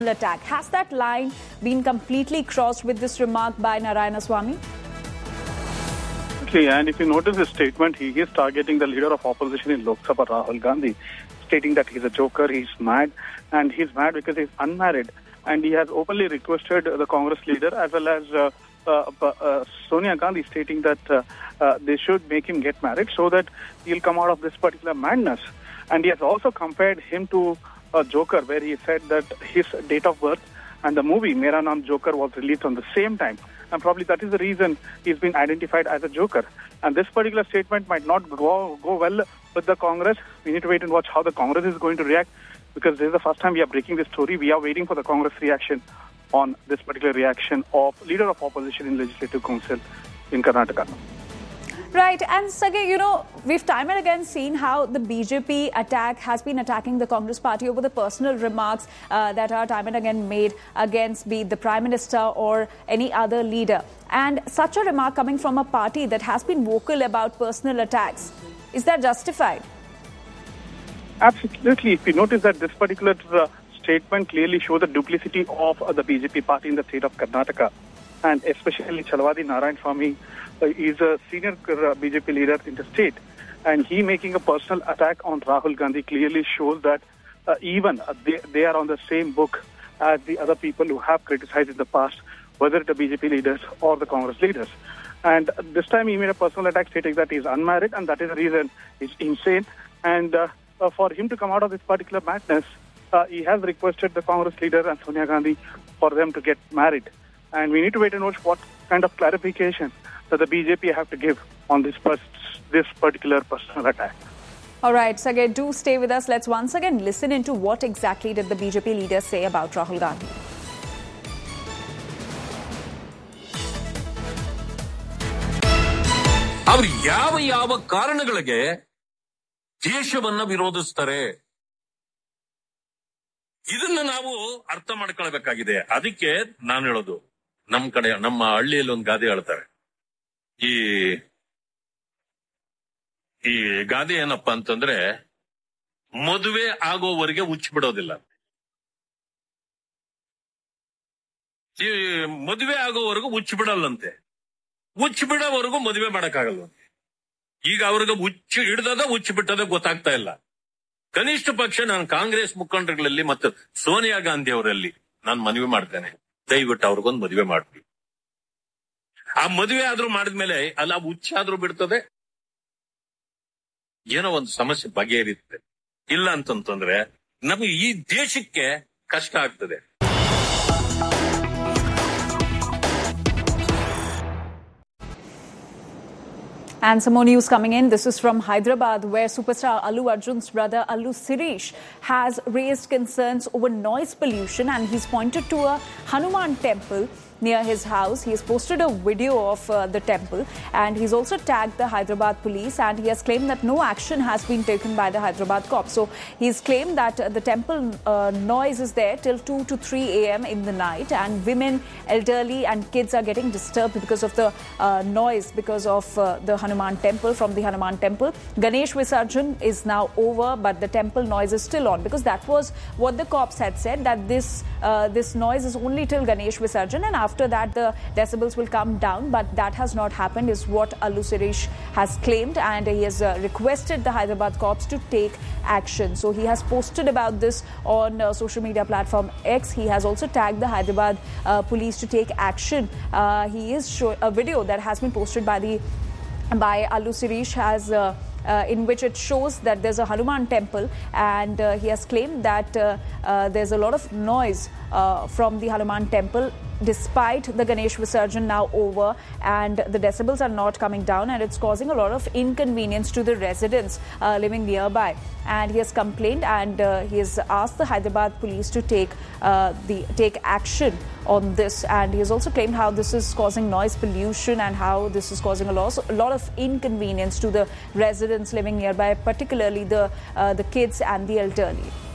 attack. Has that line been completely crossed with this remark by Narayanaswamy? And if you notice his statement, he is targeting the leader of opposition in Lok Sabha, Rahul Gandhi, stating that he's a joker, he's mad, and he's mad because he's unmarried. And he has openly requested the Congress leader as well as Sonia Gandhi, stating that they should make him get married so that he'll come out of this particular madness. And he has also compared him to a joker, where he said that his date of birth and the movie Mera Naam Joker was released on the same time. And probably that is the reason he's been identified as a joker. And this particular statement might not go well with the Congress. We need to wait and watch how the Congress is going to react, because this is the first time we are breaking this story. We are waiting for the Congress reaction on this particular reaction of leader of opposition in Legislative Council in Karnataka. Right, and Sagay, we've time and again seen how the BJP has been attacking the Congress party over the personal remarks that are time and again made against be it the Prime Minister or any other leader. And such a remark coming from a party that has been vocal about personal attacks, is that justified? Absolutely. If you notice that this particular statement clearly shows the duplicity of the BJP party in the state of Karnataka, and especially Chalwadi Narayanaswamy is a senior BJP leader in the state, and he making a personal attack on Rahul Gandhi clearly shows that even they are on the same book as the other people who have criticized in the past, whether it's the BJP leaders or the Congress leaders. And this time he made a personal attack stating that he's unmarried, and that is the reason he's insane. And for him to come out of this particular madness, he has requested the Congress leader and Sonia Gandhi for them to get married. And we need to wait and watch what kind of clarification that the BJP have to give on this particular personal attack. All right, Sagay, do stay with us. Let's once again listen into what exactly did the BJP leader say about Rahul Gandhi. ಅವರು ಯಾವ ಕಾರಣಗಳಿಗೆ ದೇಶವನ್ನ ವಿರೋಧಿಸ್ತಾರೆ, ಇದನ್ನ ನಾವು ಅರ್ಥ ಮಾಡ್ಕೊಳ್ಬೇಕಾಗಿದೆ. ಅದಕ್ಕೆ ನಾನು ಹೇಳೋದು, ನಮ್ಮ ಹಳ್ಳಿಯಲ್ಲಿ ಒಂದು ಗಾದೆ ಹೇಳ್ತಾರೆ. ಈ ಗಾದೆ ಏನಪ್ಪಾ ಅಂತಂದ್ರೆ, ಮದುವೆ ಆಗೋವರೆಗೆ ಹುಚ್ಚ ಬಿಡೋದಿಲ್ಲ. ಈ ಮದುವೆ ಆಗೋವರೆಗೂ ಹುಚ್ಚ ಬಿಡಲ್ಲಂತೆ, ಹುಚ್ಚ ಬಿಡೋವರೆಗೂ ಮದುವೆ ಮಾಡಕ್ಕಾಗಲ್ಲ. ಈಗ ಅವ್ರಿಗೆ ಹುಚ್ಚು ಹಿಡ್ದದ ಹುಚ್ಚು ಬಿಟ್ಟದ ಗೊತ್ತಾಗ್ತಾ ಇಲ್ಲ. ಕನಿಷ್ಠ ಪಕ್ಷ ನಾನು ಕಾಂಗ್ರೆಸ್ ಮುಖಂಡರುಗಳಲ್ಲಿ ಮತ್ತು ಸೋನಿಯಾ ಗಾಂಧಿ ಅವರಲ್ಲಿ ನಾನು ಮನವಿ ಮಾಡ್ತೇನೆ, ದಯವಿಟ್ಟು ಅವ್ರಿಗೊಂದು ಮದುವೆ ಮಾಡ್ತೀವಿ. ಆ ಮದುವೆ ಆದ್ರೂ ಮಾಡಿದ್ಮೇಲೆ ಅಲ್ಲ ಹುಚ್ಚಾದ್ರೂ ಬಿಡ್ತದೆ, ಏನೋ ಒಂದು ಸಮಸ್ಯೆ ಬಗೆಹರಿಯುತ್ತೆ. ಇಲ್ಲ ಅಂತಂತಂದ್ರೆ ನಮಗೆ ಈ ದೇಶಕ್ಕೆ ಕಷ್ಟ ಆಗ್ತದೆ. And some more news coming in. This is from Hyderabad, where superstar Allu Arjun's brother Allu Sirish has raised concerns over noise pollution, and he's pointed to a Hanuman temple near his house. He has posted a video of the temple, and he's also tagged the Hyderabad police, and he has claimed that no action has been taken by the Hyderabad cops. So he's claimed that the temple noise is there till 2 to 3 a.m. in the night, and women, elderly and kids are getting disturbed because of the noise, because of the Hanuman temple. From the Hanuman temple, Ganesh Visarjan is now over, but the temple noise is still on, because that was what the cops had said, that this noise is only till Ganesh Visarjan, and after that the decibels will come down. But that has not happened, is what Allu Sirish has claimed, and he has requested the Hyderabad cops to take action. So he has posted about this on social media platform X. He has also tagged the Hyderabad police to take action. He is showing a video that has been posted by Allu Sirish in which it shows that there's a Hanuman temple, and he has claimed that there's a lot of noise from the Hanuman temple, despite the Ganesh Visarjan now over, and the decibels are not coming down, and it's causing a lot of inconvenience to the residents living nearby. And he has complained, and he has asked the Hyderabad police to take action on this. And he has also claimed how this is causing noise pollution, and how this is causing a lot of inconvenience to the residents living nearby, particularly the kids and the elderly.